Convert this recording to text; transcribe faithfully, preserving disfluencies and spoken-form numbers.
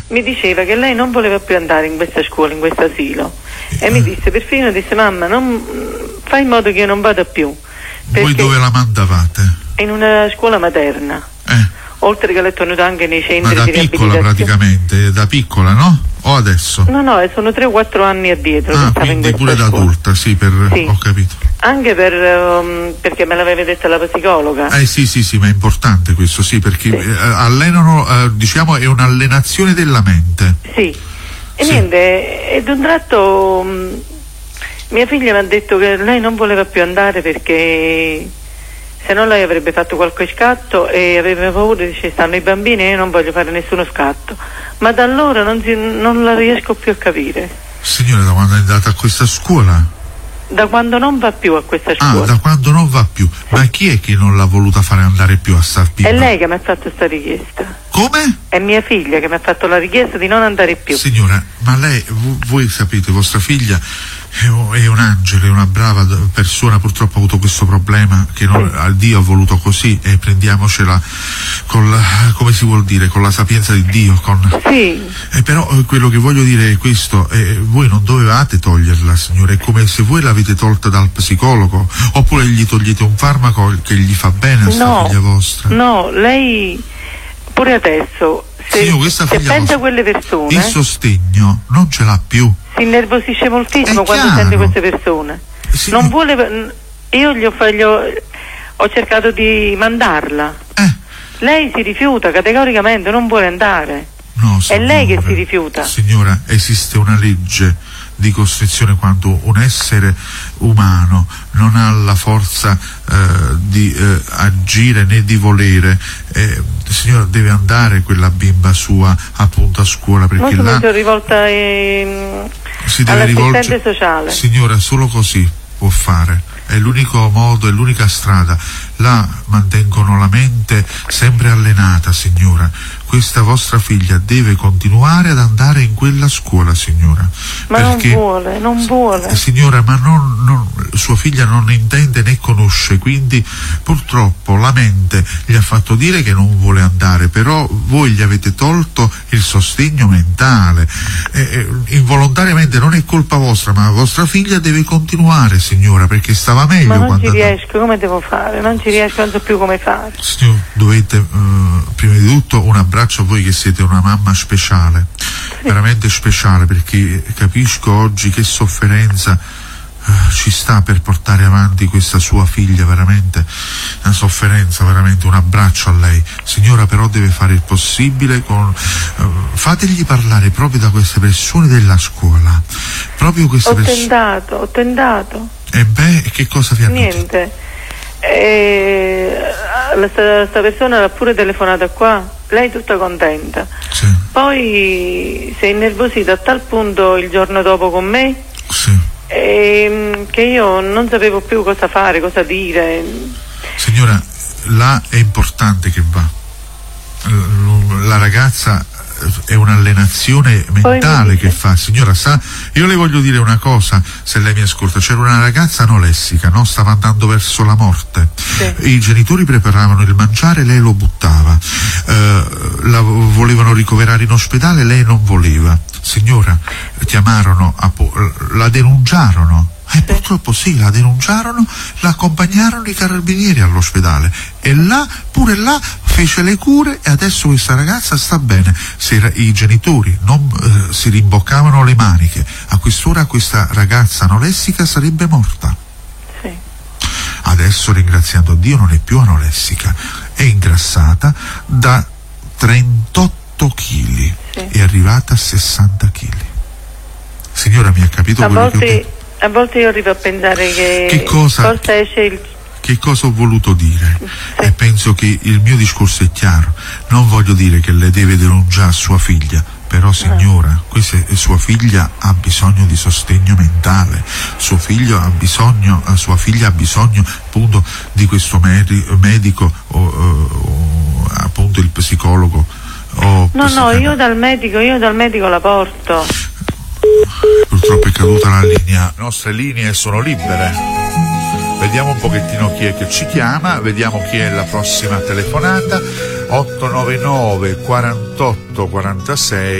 mi diceva che lei non voleva più andare in questa scuola, in questo asilo, e eh. mi disse, perfino disse, mamma, non, fai in modo che io non vada più. Voi dove la mandavate? In una scuola materna. Eh. Oltre che l'ho tenuto anche nei centri Ma da di piccola riabilitazione. praticamente, da piccola, no? O adesso? No, no, sono tre o quattro anni addietro. Ah, che stavo in quindi pure da scuola. adulta, sì, per, sì, ho capito. Anche per, um, perché me l'aveva detta la psicologa. Eh sì, sì, sì, ma è importante questo, sì, perché sì. Eh, allenano, eh, diciamo, è un'allenazione della mente. Sì, e sì. niente, ed un tratto um, mia figlia mi ha detto che lei non voleva più andare perché se no lei avrebbe fatto qualche scatto e aveva paura, dice, stanno i bambini e io non voglio fare nessuno scatto. Ma da allora non, si, non la riesco più a capire. Signora, da quando è andata a questa scuola? Da quando non va più a questa scuola. Ah, da quando non va più. Sì. Ma chi è che non l'ha voluta fare andare più a star bimba? È lei che mi ha fatto questa richiesta. Come? È mia figlia che mi ha fatto la richiesta di non andare più. Signora, ma lei, voi sapete, vostra figlia è un angelo, è una brava persona, purtroppo ha avuto questo problema che non, sì. Dio ha voluto così, e prendiamocela con la, come si vuol dire, con la sapienza di Dio. Con, sì. Eh, però quello che voglio dire è questo, eh, voi non dovevate toglierla, signora, è come se voi l'avete tolta dal psicologo, oppure gli togliete un farmaco che gli fa bene a no, sta figlia vostra. No, lei pure adesso se, Signor, questa se figlia pensa vostra, a quelle persone, il sostegno non ce l'ha più. Si innervosisce moltissimo è quando chiaro. sente queste persone. Sì. Non vuole, io gli ho, gli ho, ho cercato di mandarla. Eh. Lei si rifiuta categoricamente, non vuole andare. No, signora, è lei che si rifiuta. Signora, esiste una legge di costrizione quando un essere umano non ha la forza eh, di eh, agire né di volere, eh, signora, deve andare quella bimba sua appunto a scuola, perché non là sono rivolta eh, si deve all'assistente rivolgere, sociale. Signora, solo così può fare, è l'unico modo, è l'unica strada. Là mantengono la mente sempre allenata, signora. Questa vostra figlia deve continuare ad andare in quella scuola, signora. Ma perché, non vuole, non vuole. Signora, ma non, non, sua figlia non intende né conosce, quindi purtroppo la mente gli ha fatto dire che non vuole andare, però voi gli avete tolto il sostegno mentale. Eh, eh, involontariamente non è colpa vostra, ma la vostra figlia deve continuare, signora, perché stava meglio. Ma non quando ci riesco, come devo fare? Non ci riesco, non so più come fare. Signor, dovete uh, prima di tutto un abbraccio a voi che siete una mamma speciale, sì. Veramente speciale, perché capisco oggi che sofferenza uh, ci sta per portare avanti questa sua figlia, veramente una sofferenza, veramente un abbraccio a lei. Signora, però deve fare il possibile con uh, fategli parlare proprio da queste persone della scuola, proprio queste ho persone. tentato, ho tentato. E beh, che cosa vi hanno detto? Niente. E questa persona l'ha pure telefonata qua, lei tutta contenta, sì. Poi si è innervosita a tal punto il giorno dopo con me, sì. e, che io non sapevo più cosa fare, cosa dire. Signora, là è importante che va, la ragazza è un'allenazione mentale che fa, signora, sa, io le voglio dire una cosa, se lei mi ascolta, c'era una ragazza anoressica, no? Stava andando verso la morte, sì. I genitori preparavano il mangiare, lei lo buttava, eh, la volevano ricoverare in ospedale, lei non voleva, signora, chiamarono, la denunciarono. E eh, purtroppo sì, la denunciarono, la accompagnarono i carabinieri all'ospedale e là, pure là, fece le cure e adesso questa ragazza sta bene. Se i genitori non eh, si rimboccavano le maniche, a quest'ora questa ragazza anoressica sarebbe morta. Sì. Adesso, ringraziando Dio, non è più anoressica, è ingrassata da trentotto chili, sì. È arrivata a sessanta chili. Signora, mi ha capito a quello volte... che ho detto? A volte io arrivo a pensare che, che cosa, forse esce il... che cosa ho voluto dire, sì. E penso che il mio discorso è chiaro. Non voglio dire che le deve denunciare sua figlia, però signora, questa è, sua figlia ha bisogno di sostegno mentale, suo figlio ha bisogno, sua figlia ha bisogno appunto di questo medi, medico o, o appunto il psicologo o no no io dal medico io dal medico la porto. Purtroppo è caduta la linea. Le nostre linee sono libere. Vediamo un pochettino chi è che ci chiama, vediamo chi è la prossima telefonata. otto nove nove quarantotto quarantasei